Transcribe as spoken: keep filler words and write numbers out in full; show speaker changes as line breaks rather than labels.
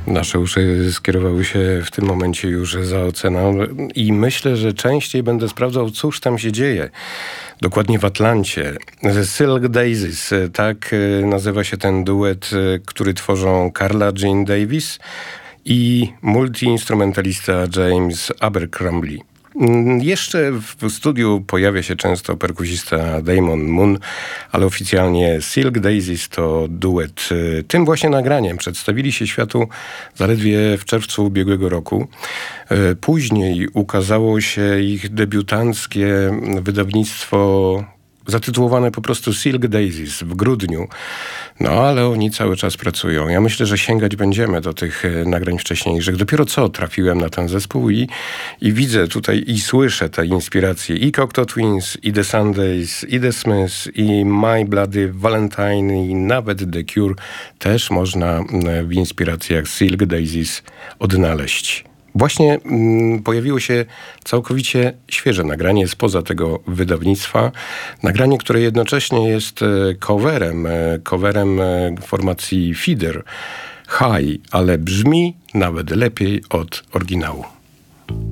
Nasze uszy skierowały się w tym momencie już za oceanem i myślę, że częściej będę sprawdzał, cóż tam się dzieje. Dokładnie w Atlancie. The Silk Daisies, tak nazywa się ten duet, który tworzą Carla Jean Davis i multiinstrumentalista James Abercrombie. Jeszcze w studiu pojawia się często perkusista Damon Moon, ale oficjalnie Silk Daisies to duet. Tym właśnie nagraniem przedstawili się światu zaledwie w czerwcu ubiegłego roku. Później ukazało się ich debiutanckie wydawnictwo zatytułowane po prostu Silk Daisies w grudniu. No, ale oni cały czas pracują. Ja myślę, że sięgać będziemy do tych nagrań wcześniejszych. Dopiero co trafiłem na ten zespół i, i widzę tutaj i słyszę te inspiracje. I Cocteau Twins, i The Sundays, i The Smiths, i My Bloody Valentine, i nawet The Cure też można w inspiracjach Silk Daisies odnaleźć. Właśnie mm, pojawiło się całkowicie świeże nagranie spoza tego wydawnictwa. Nagranie, które jednocześnie jest coverem, coverem formacji Feeder High, ale brzmi nawet lepiej od oryginału.